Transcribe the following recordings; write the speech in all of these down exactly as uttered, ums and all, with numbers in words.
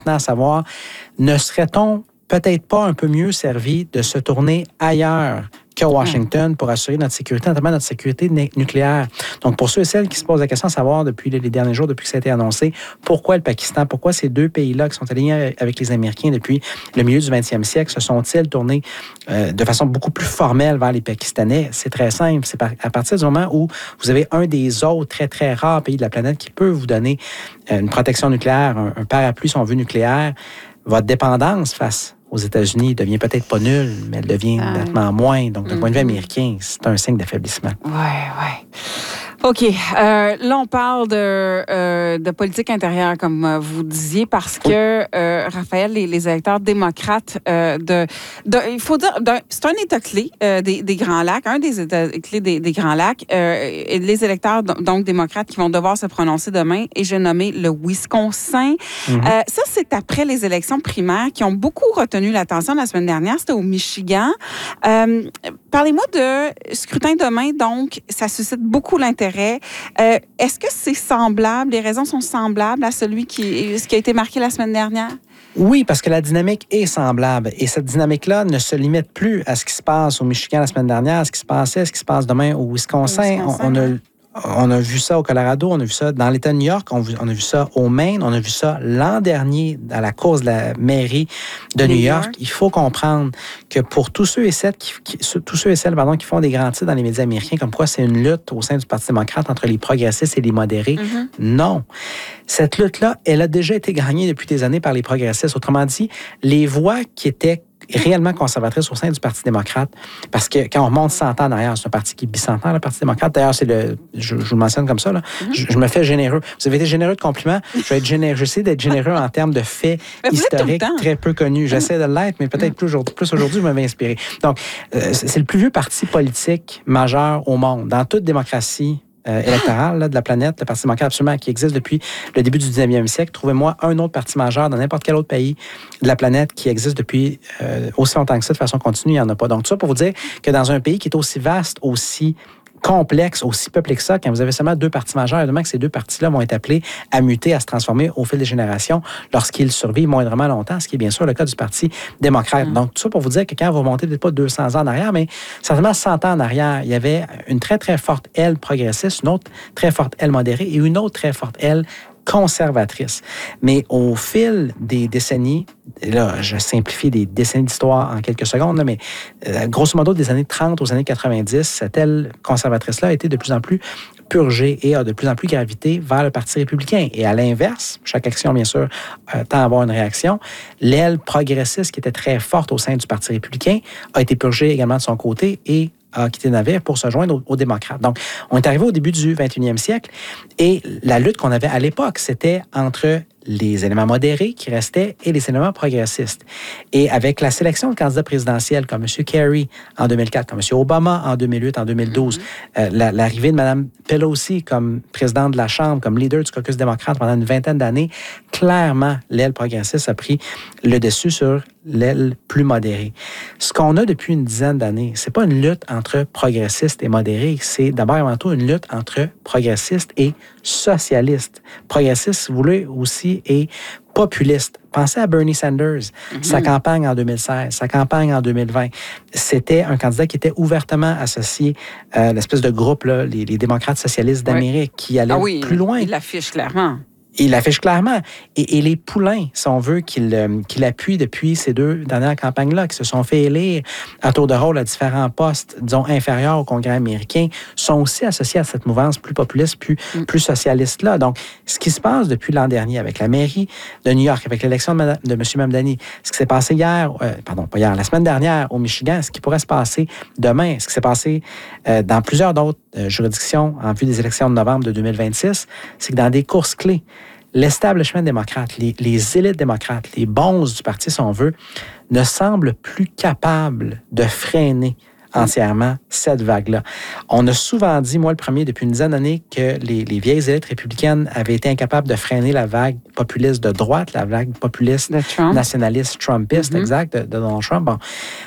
à savoir, ne serait-on peut-être pas un peu mieux servi de se tourner ailleurs qu'à Washington pour assurer notre sécurité, notamment notre sécurité nucléaire. Donc, pour ceux et celles qui se posent la question de savoir depuis les derniers jours, depuis que ça a été annoncé, pourquoi le Pakistan, pourquoi ces deux pays-là qui sont alignés avec les Américains depuis le milieu du vingtième siècle se sont-ils tournés euh, de façon beaucoup plus formelle vers les Pakistanais? C'est très simple. C'est à partir du moment où vous avez un des autres très, très rares pays de la planète qui peut vous donner une protection nucléaire, un, un parapluie, si on veut, nucléaire, votre dépendance face aux États-Unis devient peut-être pas nulle, mais elle devient euh, nettement moins. Donc, d'un mm-hmm. point de vue américain, c'est un signe d'affaiblissement. Oui, oui. OK. Euh, là, on parle de, euh, de politique intérieure, comme vous disiez, parce que, euh, Raphaël, les, les électeurs démocrates, euh, de, de, il faut dire, de, c'est un État clé euh, des, des Grands Lacs, un des États clés des, des Grands Lacs, euh, et les électeurs, donc démocrates, qui vont devoir se prononcer demain, et j'ai nommé le Wisconsin. Mm-hmm. Euh, ça, c'est après les élections primaires qui ont beaucoup retenu l'attention la semaine dernière. C'était au Michigan. Euh, parlez-moi de scrutin demain, donc, ça suscite beaucoup l'intérêt. Euh, est-ce que c'est semblable, les raisons sont semblables à celui qui, ce qui a été marqué la semaine dernière? Oui, parce que la dynamique est semblable. Et cette dynamique-là ne se limite plus à ce qui se passe au Michigan la semaine dernière, à ce qui se passait, à ce qui se passe demain au Wisconsin. Au Wisconsin on, on a On a vu ça au Colorado, on a vu ça dans l'État de New York, on, on a vu ça au Maine, on a vu ça l'an dernier à la course de la mairie de New, New York. York. Il faut comprendre que pour tous ceux et celles qui, qui, tous ceux et celles, pardon, qui font des grands titres dans les médias américains, comme quoi c'est une lutte au sein du Parti démocrate entre les progressistes et les modérés, mm-hmm. non. Cette lutte-là, elle a déjà été gagnée depuis des années par les progressistes. Autrement dit, les voix qui étaient réellement conservatrice au sein du Parti démocrate, parce que quand on remonte cent ans en arrière, c'est un parti qui est bicentenaire, le Parti démocrate. D'ailleurs, c'est le, je, je vous le mentionne comme ça, là, mm-hmm. je, je me fais généreux. Vous avez été généreux de compliments. Je vais être généreux. J'essaie d'être généreux en termes de faits historiques très peu connus. J'essaie de l'être, mais peut-être plus aujourd'hui, plus aujourd'hui, je m'avais inspiré. Donc, euh, c'est le plus vieux parti politique majeur au monde. Dans toute démocratie Euh, électorale là, de la planète, le Parti démocrate absolument qui existe depuis le début du dix-neuvième siècle. Trouvez-moi un autre parti majeur dans n'importe quel autre pays de la planète qui existe depuis euh, aussi longtemps que ça de façon continue, il n'y en a pas. Donc, tout ça pour vous dire que dans un pays qui est aussi vaste, aussi complexe, aussi peuplé que ça, quand vous avez seulement deux partis majeurs, évidemment que ces deux partis-là vont être appelés à muter, à se transformer au fil des générations lorsqu'ils survivent moindrement longtemps, ce qui est bien sûr le cas du Parti démocrate. Mm. Donc, tout ça pour vous dire que quand vous remontez peut-être pas deux cents ans en arrière, mais certainement cent ans en arrière, il y avait une très, très forte aile progressiste, une autre très forte aile modérée et une autre très forte aile conservatrice. Mais au fil des décennies, là, je simplifie des décennies d'histoire en quelques secondes, là, mais euh, grosso modo, des années trente aux années quatre-vingt-dix, cette aile conservatrice-là a été de plus en plus purgée et a de plus en plus gravité vers le Parti républicain. Et à l'inverse, chaque action, bien sûr, euh, tend à avoir une réaction. L'aile progressiste, qui était très forte au sein du Parti républicain, a été purgée également de son côté et a quitté le navire pour se joindre aux, aux démocrates. Donc, on est arrivé au début du vingt et unième siècle et la lutte qu'on avait à l'époque, c'était entre les éléments modérés qui restaient et les éléments progressistes. Et avec la sélection de candidats présidentiels comme M. Kerry en deux mille quatre, comme M. Obama en deux mille huit, en deux mille douze, mm-hmm. euh, la, l'arrivée de Mme Pelosi comme présidente de la Chambre, comme leader du caucus démocrate pendant une vingtaine d'années, clairement, l'aile progressiste a pris le dessus sur l'aile plus modérée. Ce qu'on a depuis une dizaine d'années, c'est pas une lutte entre progressistes et modérés, c'est d'abord et avant tout une lutte entre progressistes et socialistes. Progressistes, si vous voulez, aussi, et populistes. Pensez à Bernie Sanders, mm-hmm. sa campagne en deux mille seize, sa campagne en deux mille vingt. C'était un candidat qui était ouvertement associé à l'espèce de groupe, là, les, les démocrates socialistes d'Amérique, oui. qui allait ah oui, plus loin. Il l'affiche clairement. Il l'affiche clairement. Et, et les poulains, si on veut, qu'il, euh, qu'il appuie depuis ces deux dernières campagnes-là, qui se sont fait élire à tour de rôle à différents postes, disons, inférieurs au Congrès américain, sont aussi associés à cette mouvance plus populiste, plus, mm. plus socialiste-là. Donc, ce qui se passe depuis l'an dernier avec la mairie de New York, avec l'élection de, Madame, de M. Mamdani, ce qui s'est passé hier, euh, pardon, pas hier, la semaine dernière au Michigan, ce qui pourrait se passer demain, ce qui s'est passé euh, dans plusieurs d'autres euh, juridictions en vue des élections de novembre de deux mille vingt-six, c'est que dans des courses clés, l'establishment démocrate, les, les élites démocrates, les bonzes du parti, si on veut, ne semblent plus capables de freiner entièrement cette vague-là. On a souvent dit, moi le premier, depuis une dizaine d'années, que les, les vieilles élites républicaines avaient été incapables de freiner la vague populiste de droite, la vague populiste nationaliste trumpiste, mm-hmm. exact, de, de Donald Trump. Bon,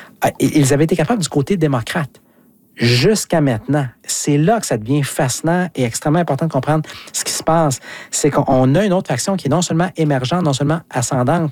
ils avaient été capables du côté démocrate. Jusqu'à maintenant, c'est là que ça devient fascinant et extrêmement important de comprendre ce qui se passe. C'est qu'on a une autre faction qui est non seulement émergente, non seulement ascendante,